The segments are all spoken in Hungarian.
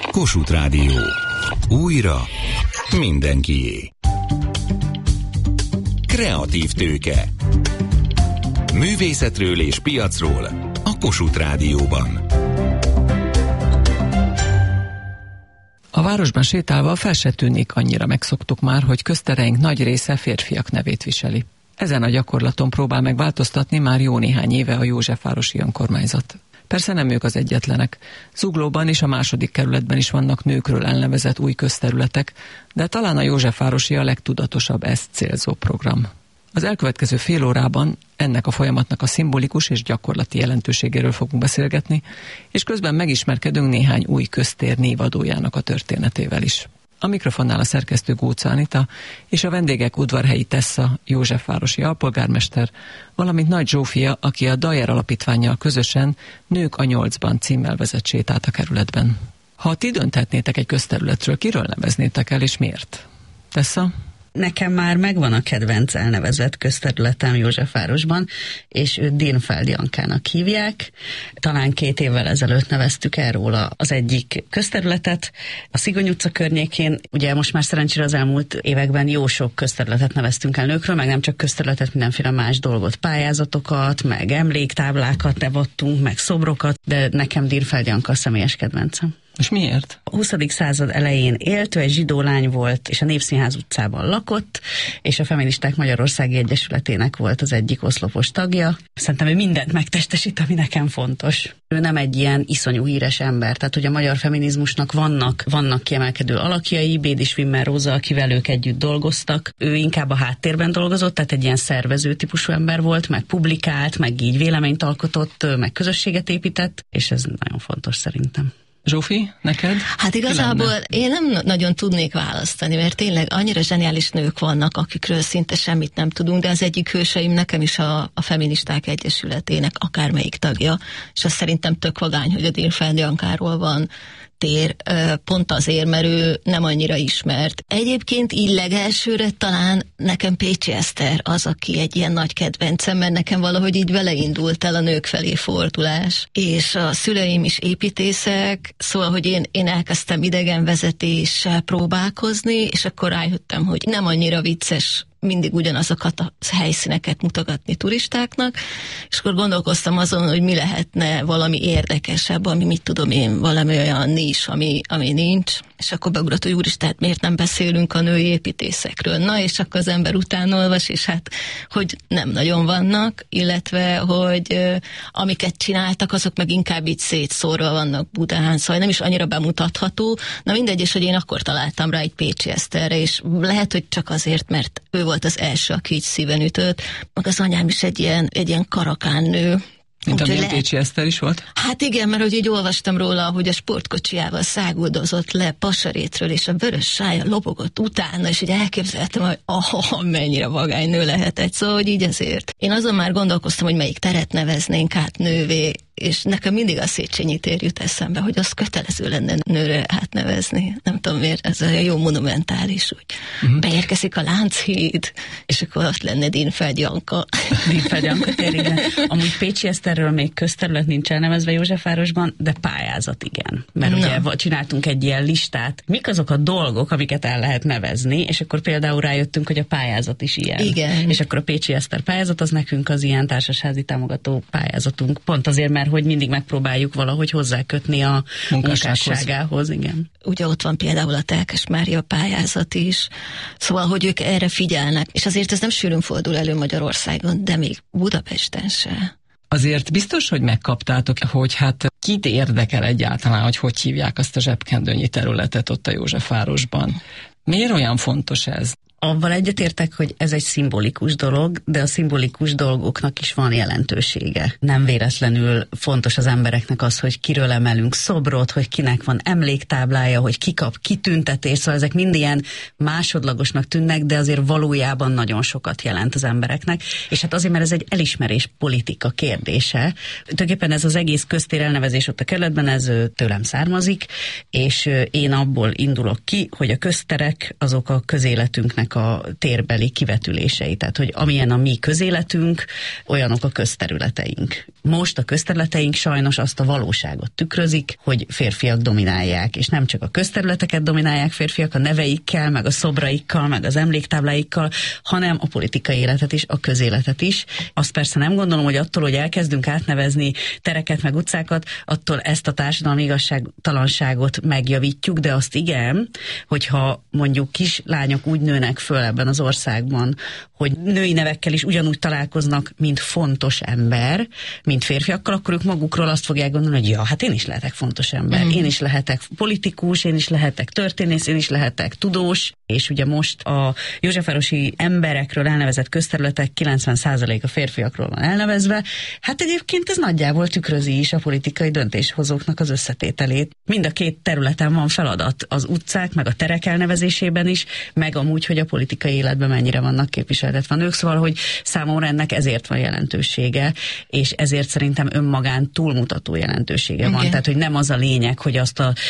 Kossuth Rádió. Újra mindenkié. Kreatív tőke. Művészetről és piacról a Kossuth Rádióban. A városban sétálva fel se tűnik, annyira megszoktuk már, hogy köztereink nagy része férfiak nevét viseli. Ezen a gyakorlaton próbál meg változtatni már jó néhány éve a Józsefvárosi önkormányzat. Persze nem ők az egyetlenek. Zuglóban és a második kerületben is vannak nőkről elnevezett új közterületek, de talán a Józsefvárosi a legtudatosabb ezt célzó program. Az elkövetkező fél órában ennek a folyamatnak a szimbolikus és gyakorlati jelentőségéről fogunk beszélgetni, és közben megismerkedünk néhány új köztér névadójának a történetével is. A mikrofonnál a szerkesztő Gócz Anita és a vendégek Udvarhelyi Tessa, Józsefvárosi alpolgármester, valamint Nagy Zsófia, aki a Dajer alapítvánnyal közösen Nők a 8-ban címmel vezet sétát a kerületben. Ha ti dönthetnétek egy közterületről, kiről neveznétek el és miért? Tessa? Nekem már megvan a kedvenc elnevezett közterületem Józsefvárosban, és őt Dinfeld Jankának hívják. Talán 2 évvel ezelőtt neveztük el róla az egyik közterületet. A Szigony utca környékén, ugye most már szerencsére az elmúlt években jó sok közterületet neveztünk el nőkről, meg nem csak közterületet, mindenféle más dolgot, pályázatokat, meg emléktáblákat nevattunk, meg szobrokat, de nekem Dinfeld Janka a személyes kedvencem. És miért? A 20. század elején élt, ő egy zsidó lány volt, és a Népszínház utcában lakott, és a Feministák Magyarországi Egyesületének volt az egyik oszlopos tagja. Szerintem ő mindent megtestesít, ami nekem fontos. Ő nem egy ilyen iszonyú híres ember, tehát hogy a magyar feminizmusnak vannak kiemelkedő alakjai, Bédis Wimmer Róza, akivel ők együtt dolgoztak. Ő inkább a háttérben dolgozott, tehát egy ilyen szervező típusú ember volt, meg publikált, meg így véleményt alkotott, meg közösséget épített, és ez nagyon fontos szerintem. Zsófi, neked? Hát igazából én nem nagyon tudnék választani, mert tényleg annyira zseniális nők vannak, akikről szinte semmit nem tudunk, de az egyik hőseim nekem is a Feministák Egyesületének akármelyik tagja, és azt szerintem tök vagány, hogy a Dinfeld Jankáról van tér, pont azért, mert ő nem annyira ismert. Egyébként így legelsőre talán nekem Pécsi Eszter az, aki egy ilyen nagy kedvencem, mert nekem valahogy így vele indult el a nők felé fordulás. És a szüleim is építészek, szóval, hogy én elkezdtem idegenvezetéssel próbálkozni, és akkor rájöttem, hogy nem annyira vicces mindig ugyanazokat a helyszíneket mutogatni turistáknak, és akkor gondolkoztam azon, hogy mi lehetne valami érdekesebb, ami mit tudom én, valami olyan nis, ami nincs, és akkor beugrott, hogy úristen, miért nem beszélünk a női építészekről. Na, és akkor az ember után olvas, és hát, hogy nem nagyon vannak, illetve, hogy amiket csináltak, azok meg inkább így szétszórva vannak Budán, szóval nem is annyira bemutatható. Na mindegy, és hogy én akkor találtam rá egy Pécsi Eszterre, és lehet, hogy csak azért, mert ő volt az első, aki így szíven ütött, meg az anyám is egy ilyen karakán nő. Mint amilyen Pécsi Eszter is volt? Hát igen, mert hogy így olvastam róla, hogy a sportkocsiával száguldozott le Pasarétről, és a vörös sája lobogott utána, és így elképzeltem, hogy mennyire vagány nő lehetett. Szóval, hogy így ezért. Én azon már gondolkoztam, hogy melyik teret neveznénk át nővé, és nekem mindig a Széchenyi tér jut eszembe, hogy az kötelező lenne nőre átnevezni. Nem tudom miért, ez a jó monumentális, úgy beérkezik a Lánchíd, és akkor ott lenne Dinfeld Janka. Dinfeld Janka tér, igen. Amúgy Pécsi Eszterről még közterület nincs elnevezve Józsefvárosban, de pályázat igen. Mert ugye csináltunk egy ilyen listát, mik azok a dolgok, amiket el lehet nevezni, és akkor például rájöttünk, hogy a pályázat is ilyen. Igen. És akkor a Pécsi Eszter pályázat, az nekünk az ilyen társasházi támogató pályázatunk. Pont azért, mert hogy mindig megpróbáljuk valahogy hozzákötni a munkásságához, igen. Ugye ott van például a Telkes Mária pályázat is, szóval, hogy ők erre figyelnek, és azért ez nem sűrűn fordul elő Magyarországon, de még Budapesten se. Azért biztos, hogy megkaptátok, hogy hát kit érdekel egyáltalán, hogy hívják azt a zsebkendőnyi területet ott a Józsefvárosban. Miért olyan fontos ez? Avval egyetértek, hogy ez egy szimbolikus dolog, de a szimbolikus dolgoknak is van jelentősége. Nem véletlenül fontos az embereknek az, hogy kiről emelünk szobrot, hogy kinek van emléktáblája, hogy ki kap kitüntetést, szóval ezek mind ilyen másodlagosnak tűnnek, de azért valójában nagyon sokat jelent az embereknek, és hát azért, mert ez egy elismerés politika kérdése. Tulajdonképpen ez az egész köztér elnevezés ott a kerületben, ez tőlem származik, és én abból indulok ki, hogy a közterek azok a közéletünknek ennek a térbeli kivetülései. Tehát, hogy amilyen a mi közéletünk, olyanok a közterületeink. Most a közterületeink sajnos azt a valóságot tükrözik, hogy férfiak dominálják, és nem csak a közterületeket dominálják férfiak a neveikkel, meg a szobraikkal, meg az emléktábláikkal, hanem a politikai életet is, a közéletet is. Azt persze nem gondolom, hogy attól, hogy elkezdünk átnevezni tereket, meg utcákat, attól ezt a társadalmi igazságtalanságot megjavítjuk, de azt igen, hogyha mondjuk kislányok úgy nőnek föl ebben az országban, hogy női nevekkel is ugyanúgy találkoznak, mint fontos ember, mint férfiakkal, akkor ők magukról azt fogják gondolni, hogy ja, hát én is lehetek fontos ember, én is lehetek politikus, én is lehetek történész, én is lehetek tudós, és ugye most a józsefvárosi emberekről elnevezett közterületek 90% a férfiakról van elnevezve, hát egyébként ez nagyjából tükrözi is a politikai döntéshozóknak az összetételét. Mind a két területen van feladat, az utcák, meg a terek elnevezésében is, meg amúgy, hogy a politikai életben mennyire vannak képviseltetve nők, szóval, hogy számomra ennek ezért van jelentősége, és ezért szerintem önmagán túlmutató jelentősége van. Tehát, hogy nem az a lényeg, hogy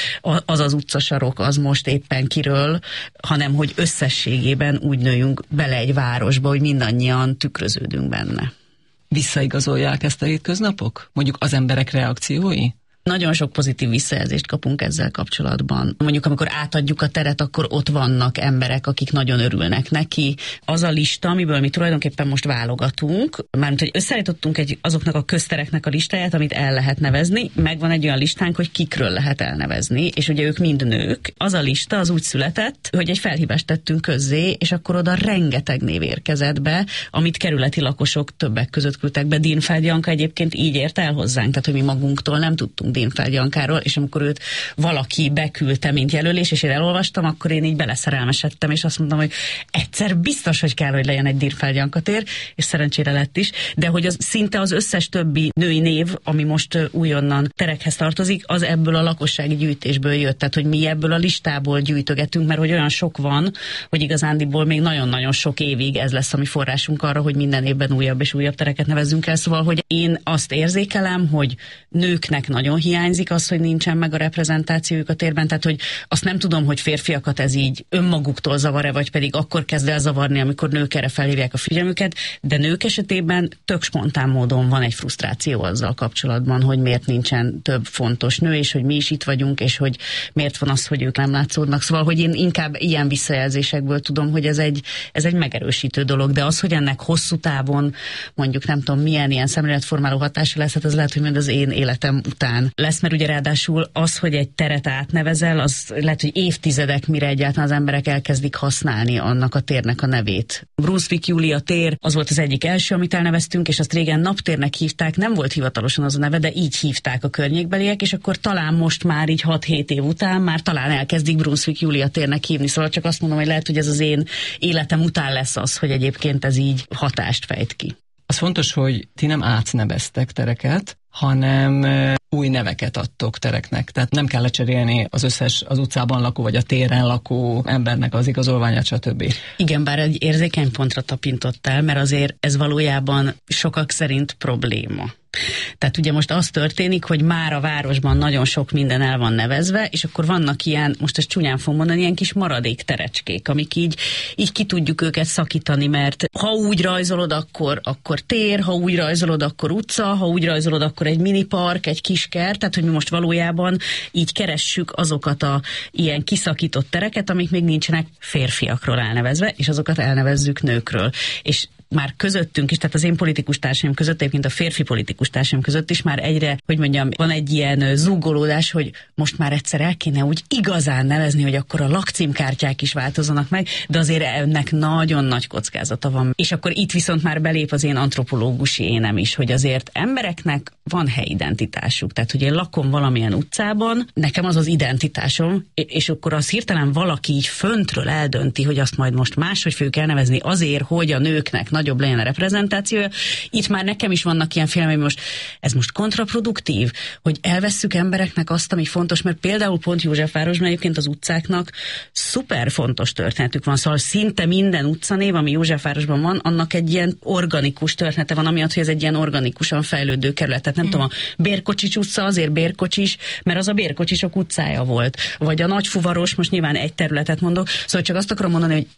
az utcasarok az most éppen kiről, hanem hogy összességében úgy nőjünk bele egy városba, hogy mindannyian tükröződünk benne. Visszaigazolják ezt a hétköznapok? Mondjuk az emberek reakciói? Nagyon sok pozitív visszajelzést kapunk ezzel kapcsolatban. Mondjuk, amikor átadjuk a teret, akkor ott vannak emberek, akik nagyon örülnek neki. Az a lista, amiből mi tulajdonképpen most válogatunk, mármint, hogy összeállítottunk azoknak a köztereknek a listáját, amit el lehet nevezni, megvan egy olyan listánk, hogy kikről lehet elnevezni, és ugye ők mind nők. Az a lista az úgy született, hogy egy felhívást tettünk közzé, és akkor oda rengeteg név érkezett be, amit kerületi lakosok többek között küldtek be. Dinfeld Janka egyébként így ért el hozzánk, tehát hogy mi magunktól nem tudtunk Dinfeld Jankáról, és amikor őt valaki beküldte, mint jelölés, és én elolvastam, akkor én így beleszerelmesedtem, és azt mondtam, hogy egyszer biztos, hogy kell, hogy legyen egy Dinfeld Janka tér, és szerencsére lett is, de hogy az szinte az összes többi női név, ami most újonnan terekhez tartozik, az ebből a lakossági gyűjtésből jött, tehát hogy mi ebből a listából gyűjtögetünk, mert hogy olyan sok van, hogy igazándiból még nagyon-nagyon sok évig ez lesz a mi forrásunk arra, hogy minden évben újabb és újabb tereket nevezzünk el, szóval, hogy én azt érzékelem, hogy nőknek nagyon hiányzik az, hogy nincsen meg a reprezentációjuk a térben, tehát hogy azt nem tudom, hogy férfiakat ez így önmaguktól zavar-e, vagy pedig akkor kezd el zavarni, amikor nők erre felhívják a figyelmüket, de nők esetében tök spontán módon van egy frusztráció azzal kapcsolatban, hogy miért nincsen több fontos nő, és hogy mi is itt vagyunk, és hogy miért van az, hogy ők nem látszódnak. Szóval, hogy én inkább ilyen visszajelzésekből tudom, hogy ez egy megerősítő dolog, de az, hogy ennek hosszú távon mondjuk nem tudom milyen ilyen szemléletformáló hatása lesz, hát az lehet, hogy mind az én életem után lesz, mert ugye ráadásul az, hogy egy teret átnevezel, az lehet, hogy évtizedek, mire egyáltalán az emberek elkezdik használni annak a térnek a nevét. Brunswick Júlia tér, az volt az egyik első, amit elneveztünk, és azt régen naptérnek hívták, nem volt hivatalosan az a neve, de így hívták a környékbeliek, és akkor talán most már így 6-7 év után már talán elkezdik Brunswick Júlia térnek hívni. Szóval csak azt mondom, hogy lehet, hogy ez az én életem után lesz az, hogy egyébként ez így hatást fejt ki. Az fontos, hogy ti nem átneveztek tereket, hanem új neveket adtok tereknek. Tehát nem kell lecserélni az összes az utcában lakó, vagy a téren lakó embernek az igazolványát, stb. Igen, bár egy érzékeny pontra tapintottál, mert azért ez valójában sokak szerint probléma. Tehát ugye most az történik, hogy már a városban nagyon sok minden el van nevezve, és akkor vannak ilyen, most ezt csúnyán fogom mondani, ilyen kis maradék terecskék, amik így ki tudjuk őket szakítani, mert ha úgy rajzolod, akkor tér, ha úgy rajzolod, akkor utca, ha úgy rajzolod, akkor egy minipark, egy kiskert, tehát hogy mi most valójában így keressük azokat a ilyen kiszakított tereket, amik még nincsenek férfiakról elnevezve, és azokat elnevezzük nőkről. És már közöttünk is, tehát az én politikus társaim között, egyébként a férfi politikus társaim között is már egyre, hogy mondjam, van egy ilyen zúgolódás, hogy most már egyszer el kéne úgy igazán nevezni, hogy akkor a lakcímkártyák is változzanak meg, de azért ennek nagyon nagy kockázata van. És akkor itt viszont már belép az én antropológusi énem is, hogy azért embereknek van helyidentitásuk. Tehát, hogy én lakom valamilyen utcában, nekem az az identitásom, és akkor az hirtelen valaki így föntről eldönti, hogy azt majd most máshogy fogjuk elnevezni azért, hogy a nőknek nagyobb legyen a reprezentációja. Itt már nekem is vannak ilyen félelmeim, hogy ez most kontraproduktív, hogy elvesszük embereknek azt, ami fontos, mert például pont Józsefvárosban egyébként az utcáknak szuper fontos történetük van, szóval szinte minden utcanév, ami Józsefvárosban van, annak egy ilyen organikus története van, amiatt, hogy ez egy ilyen organikusan fejlődő kerület. Tehát nem tudom, a Bérkocsis utca azért Bérkocsis, mert az a Bérkocsisok utcája volt. Vagy a Nagyfuvaros, most nyilván egy területet mondok, szóval csak azt akarom mondani, hogy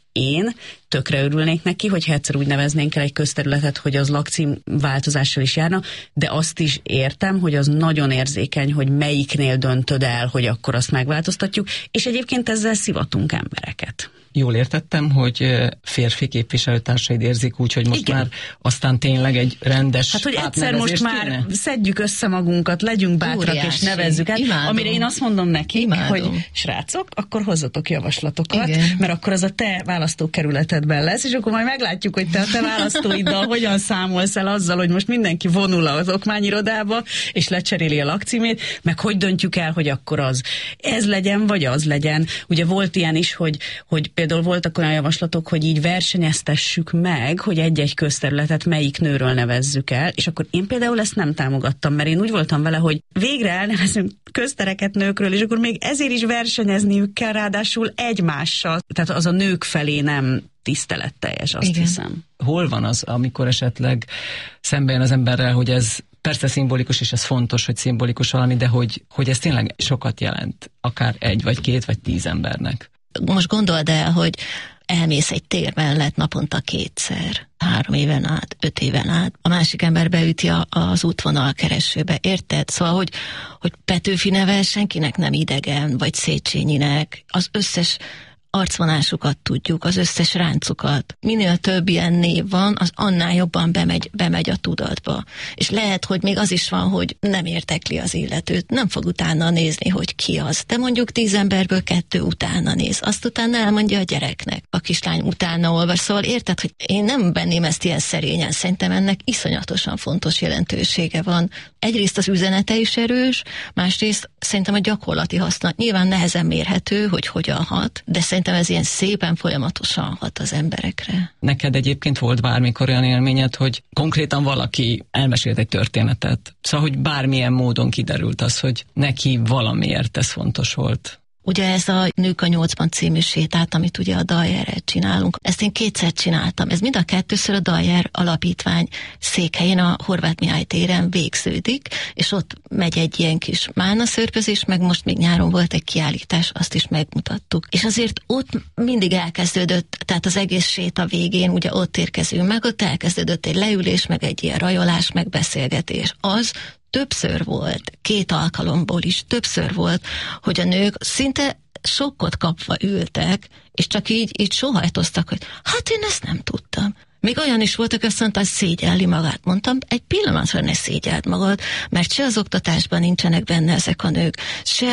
Én tökre örülnék neki, hogyha egyszer úgy neveznénk el egy közterületet, hogy az lakcím változással is járna, de azt is értem, hogy az nagyon érzékeny, hogy melyiknél döntöd el, hogy akkor azt megváltoztatjuk, és egyébként ezzel szivatunk embereket. Jól értettem, hogy férfi képviselőtársaid érzik úgy, hogy most igen. már aztán tényleg egy rendes hát, hogy egyszer most már kéne? Szedjük össze magunkat, legyünk bátrak Óriási. és nevezzük át, Imádom. amire én azt mondom nekik, Imádom. hogy srácok, akkor hozzatok javaslatokat, igen. mert akkor az a te választókerületedben lesz, és akkor majd meglátjuk, hogy te a te választóiddal hogyan számolsz el azzal, hogy most mindenki vonul az okmányirodába, és lecseréli a lakcímét, meg hogy döntjük el, hogy akkor az ez legyen, vagy az legyen. Ugye volt ilyen is, hogy például voltak olyan javaslatok, hogy így versenyeztessük meg, hogy egy-egy közterületet melyik nőről nevezzük el, és akkor én például ezt nem támogattam, mert én úgy voltam vele, hogy végre elnevezünk köztereket nőkről, és akkor még ezért is versenyezniük kell ráadásul egymással. Tehát az a nők felé nem tiszteletteljes, azt igen. hiszem. Hol van az, amikor esetleg szembe jön az emberrel, hogy ez persze szimbolikus, és ez fontos, hogy szimbolikus valami, de hogy ez tényleg sokat jelent, akár 1, vagy 2, vagy 10 embernek? Most gondold el, hogy elmész egy tér mellett naponta 2-szer, 3 éven át, 5 éven át, a másik ember beüti az útvonal keresőbe, érted? Szóval, hogy Petőfi neve senkinek nem idegen, vagy Széchenyinek, az összes arcvonásukat tudjuk, az összes ráncukat. Minél több ilyen név van, az annál jobban bemegy a tudatba. És lehet, hogy még az is van, hogy nem értekli az illetőt, nem fog utána nézni, hogy ki az. De mondjuk 10 emberből 2 utána néz. Azt utána elmondja a gyereknek. A kislány utána olvas. Szóval érted, hogy én nem venném ezt ilyen szerényen. Szerintem ennek iszonyatosan fontos jelentősége van. Egyrészt az üzenete is erős, másrészt szerintem a gyakorlati haszna. Nyilván nehezen mérhető, hogy hogyan hat, de szerintem ez ilyen szépen folyamatosan hat az emberekre. Neked egyébként volt bármikor olyan élményed, hogy konkrétan valaki elmesélt egy történetet? Szóval, hogy bármilyen módon kiderült az, hogy neki valamiért ez fontos volt? Ugye ez a Nők a 8-ban című sétát, amit ugye a Dajerrel csinálunk, ezt én 2-szer csináltam. Ez mind a 2-ször a Dajer alapítvány székhelyén a Horváth Mihály téren végződik, és ott megy egy ilyen kis málnaszörpözés, meg most még nyáron volt egy kiállítás, azt is megmutattuk. És azért ott mindig elkezdődött, tehát az egész séta végén, ugye ott érkezünk meg, ott elkezdődött egy leülés, meg egy ilyen rajolás, meg beszélgetés. Az többször volt, 2 alkalomból is többször volt, hogy a nők szinte sokkot kapva ültek, és csak így sóhajtoztak, hogy hát én ezt nem tudtam. Még olyan is volt, aki azt mondta, hogy szégyelli magát. Mondtam, egy pillanatra ne szégyeld magad, mert se az oktatásban nincsenek benne ezek a nők, se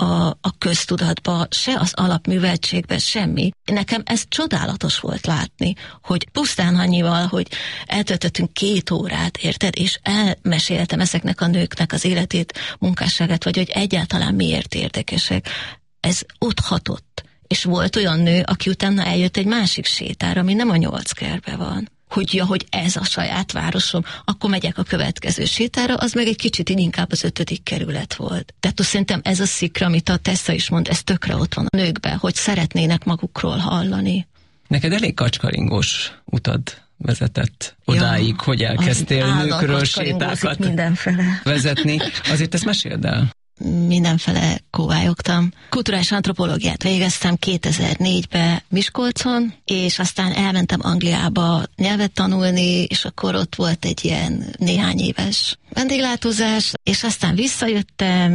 a köztudatban, se az alapműveltségben, semmi. Nekem ez csodálatos volt látni, hogy pusztán annyival, hogy eltöltöttünk 2 órát, érted, és elmeséltem ezeknek a nőknek az életét, munkásságát, vagy hogy egyáltalán miért érdekesek. Ez ott hatott. És volt olyan nő, aki utána eljött egy másik sétára, ami nem a 8 kertben van. Hogy ez a saját városom, akkor megyek a következő sétára, az meg egy kicsit inkább az 5. kerület volt. Tehát szerintem ez a szikra, amit a Tessa is mond, ez tökre ott van a nőkben, hogy szeretnének magukról hallani. Neked elég kacskaringós utad vezetett odáig, hogy elkezdtél nőkről sétákat vezetni. Azért ezt meséld el. Mindenfele kóvályogtam. Kulturális antropológiát végeztem 2004-ben Miskolcon, és aztán elmentem Angliába nyelvet tanulni, és akkor ott volt egy ilyen néhány éves vendéglátózás, és aztán visszajöttem,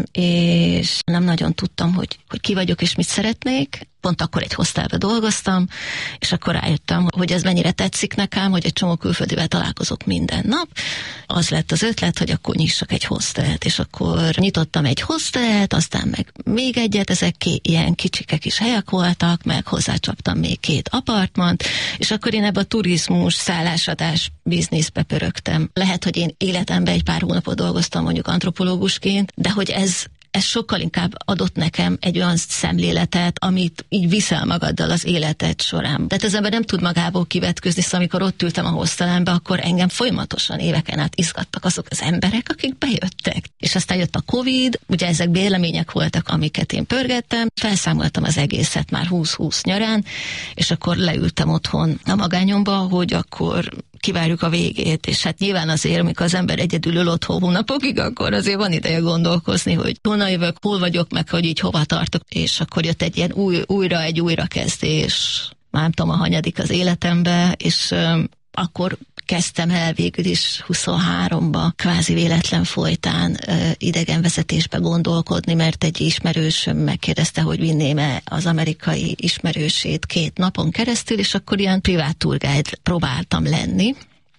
és nem nagyon tudtam, hogy ki vagyok és mit szeretnék. Pont akkor egy hostelbe dolgoztam, és akkor rájöttem, hogy ez mennyire tetszik nekem, hogy egy csomó külföldivel találkozok minden nap. Az lett az ötlet, hogy akkor nyissak egy hostelt, és akkor nyitottam egy hostelt, aztán meg még egyet, ezek ilyen kicsike kis helyek voltak, meg hozzácsaptam még 2 apartmant, és akkor én ebbe a turizmus, szállásadás bizniszbe pörögtem. Lehet, hogy én életemben egy pár hónapot dolgoztam mondjuk antropológusként, de hogy ez sokkal inkább adott nekem egy olyan szemléletet, amit így viszel magaddal az életed során. Tehát az ember nem tud magából kivetkőzni, szóval amikor ott ültem a hostelembe, akkor engem folyamatosan éveken át izgattak azok az emberek, akik bejöttek. És aztán jött a Covid, ugye ezek vélemények voltak, amiket én pörgettem, felszámoltam az egészet már 2020 nyarán, és akkor leültem otthon a magányomba, hogy akkor kivárjuk a végét, és hát nyilván azért, amikor az ember egyedül ül otthon hónapokig, akkor azért van ideje gondolkozni, hogy honnan jövök, hol vagyok, meg hogy így hova tartok, és akkor jött egy ilyen újrakezdés. nem tudom, a hanyadik az életembe, és akkor kezdtem el végül is 23-ba, kvázi véletlen folytán idegenvezetésbe gondolkodni, mert egy ismerősöm megkérdezte, hogy vinném-e az amerikai ismerősét 2 napon keresztül, és akkor ilyen privát tour guide próbáltam lenni,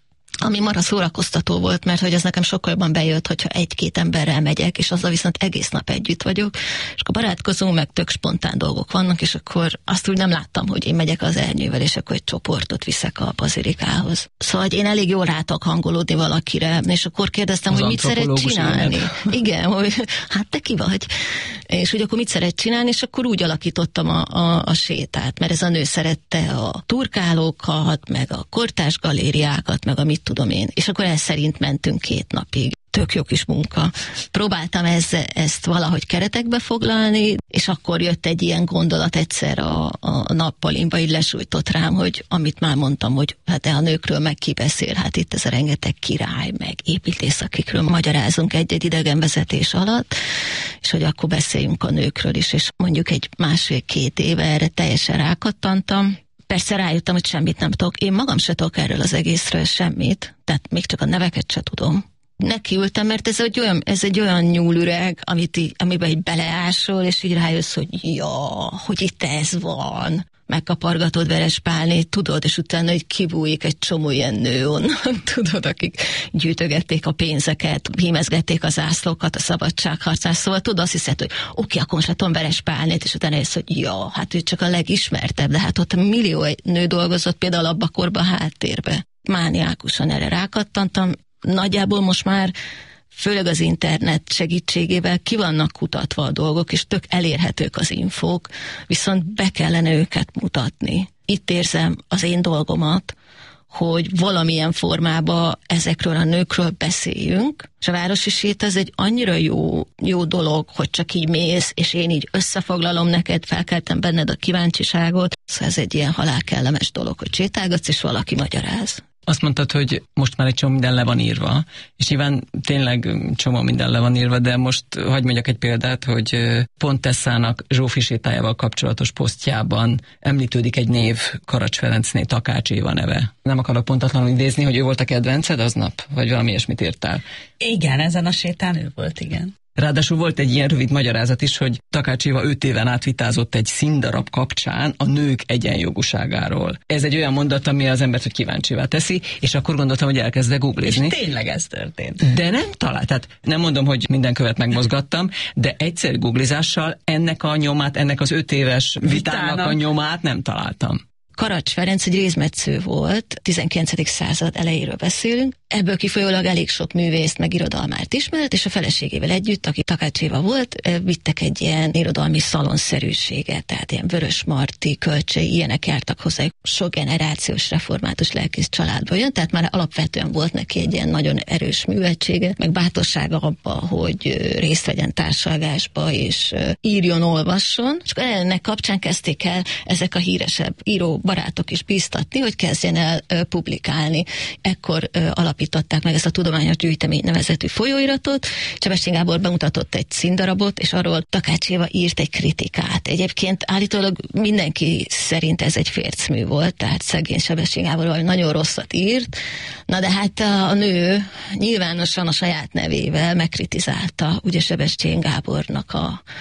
ami marha szórakoztató volt, mert hogy ez nekem sokkal jobban bejött, hogyha 1-2 emberrel megyek, és azzal viszont egész nap együtt vagyok, és akkor barátkozunk, meg tök spontán dolgok vannak, és akkor azt úgy nem láttam, hogy én megyek az Ernyővel, és akkor egy csoportot viszek a bazilikához. Szóval én elég jól rá tudok hangolódni valakire, és akkor kérdeztem, az hogy mit szeret csinálni. Igen, hogy hát te ki vagy? És hogy akkor mit szeret csinálni, és akkor úgy alakítottam a sétát, mert ez a nő szerette a turkálókat, meg a kortárs galériákat, meg a mit tudom én. És akkor ez szerint mentünk 2 napig. Tök jó kis munka. Próbáltam ezt valahogy keretekbe foglalni, és akkor jött egy ilyen gondolat egyszer a nappalimba, így lesújtott rám, hogy amit már mondtam, hogy hát a nőkről meg ki beszél, hát itt ez a rengeteg király, meg építész, akikről magyarázunk egy-egy idegenvezetés alatt, és hogy akkor beszéljünk a nőkről is, és mondjuk egy 1,5-2 éve erre teljesen rákattantam. Persze rájöttem, hogy semmit nem tudok. Én magam se tudok erről az egészről semmit, tehát még csak a neveket se tudom. Nekiültem, mert ez egy olyan nyúlüreg, amiben így beleásol, és így rájössz, hogy hogy itt ez van. Megkapargatod Verespálnét, tudod, és utána így kibújik egy csomó ilyen nő onnan, tudod, akik gyűjtögették a pénzeket, hímezgették a zászlókat, a szabadságharcás, szóval tudod, azt hiszed, hogy oké, akkor most látom Verespálnét, és utána jössz, hogy hát ő csak a legismertebb, de hát ott millió nő dolgozott például abba a korban háttérbe. Mániákusan erre rákattantam, nagyjából most már főleg az internet segítségével ki vannak kutatva a dolgok, és tök elérhetők az infók, viszont be kellene őket mutatni. Itt érzem az én dolgomat, hogy valamilyen formában ezekről a nőkről beszéljünk, és a városi séta ez egy annyira jó dolog, hogy csak így mész, és én így összefoglalom neked, felkeltem benned a kíváncsiságot, szóval ez egy ilyen halálkellemes dolog, hogy sétálgatsz, és valaki magyaráz. Azt mondtad, hogy most már egy csomó minden le van írva, és nyilván tényleg csomó minden le van írva, de most hadd mondjak egy példát, hogy Pontesszának Zsófi sétájával kapcsolatos posztjában említődik egy név, Karacs Ferencné, Takács Éva neve. Nem akarok pontatlanul idézni, hogy ő volt a kedvenced aznap? Vagy valami ilyesmit írtál? Igen, ezen a sétán ő volt, igen. Ráadásul volt egy ilyen rövid magyarázat is, hogy Takács Éva 5 éven át vitázott egy színdarab kapcsán a nők egyenjogúságáról. Ez egy olyan mondat, ami az embert, hogy kíváncsivá teszi, és akkor gondoltam, hogy elkezdek googlizni. És tényleg ez történt. De nem talált. Tehát nem mondom, hogy minden követ megmozgattam, de egyszerű googlizással ennek a nyomát, ennek az 5 éves vitának a nyomát nem találtam. Karacs Ferenc egy rézmetsző volt, 19. század elejéről beszélünk. Ebből kifolyólag elég sok művészt meg irodalmárt ismert, és a feleségével együtt, aki Takács Éva volt, vittek egy ilyen irodalmi szalonszerűséget, tehát ilyen Vörösmarty, Kölcsei, ilyenek jártak hozzá. Sok generációs református lelkész családból jön, tehát már alapvetően volt neki egy ilyen nagyon erős műveltsége, meg bátorsága abba, hogy részt vegyen társalgásba, és írjon, olvasson. És ennek kapcsán kezdték el ezek a híresebb író barátok is bíztatni, hogy kezdjen el publikálni. Ekkor alapították meg ezt a Tudományos Gyűjtemény nevezetű folyóiratot. Sebestyén Gábor bemutatott egy színdarabot, és arról Takács Éva írt egy kritikát. Egyébként állítólag mindenki szerint ez egy fércmű volt, tehát szegény Sebestyén Gábor valami nagyon rosszat írt. Na de hát a nő nyilvánosan a saját nevével megkritizálta ugye Sebestyén Gábornak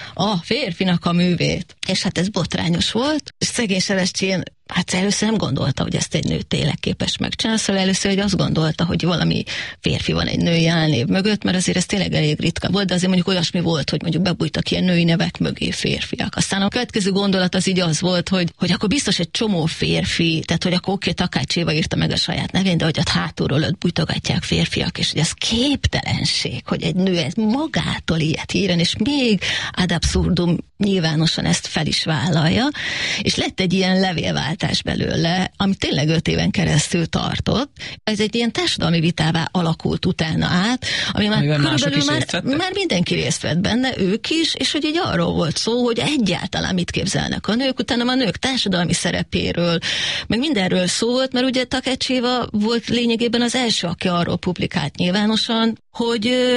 a férfinak a művét. És hát ez botrányos volt. Szegény Sebestyén hát először nem gondolta, hogy ezt egy nő tényleg képes megcsinálni, szóval először hogy azt gondolta, hogy valami férfi van egy női álnév mögött, mert azért ez tényleg elég ritka volt, de azért mondjuk olyasmi volt, hogy mondjuk bebújtak ilyen női nevek mögé férfiak. Aztán a következő gondolat az így az volt, hogy akkor biztos egy csomó férfi, tehát hogy akkor oké, Takács Éva írta meg a saját nevén, de hogy ott hátulról őt bújtogatják férfiak, és hogy ez képtelenség, hogy egy nő ez magától ilyet írjon, és még ad absurdum nyilvánosan ezt fel is vállalja, és lett egy ilyen levélváltás belőle, ami tényleg 5 éven keresztül tartott. Ez egy ilyen társadalmi vitává alakult utána át, ami már körülbelül már mindenki részt vett benne, ők is, és hogy így arról volt szó, hogy egyáltalán mit képzelnek a nők, utána a nők társadalmi szerepéről, meg mindenről szó volt, mert ugye Takács Éva volt lényegében az első, aki arról publikált nyilvánosan, hogy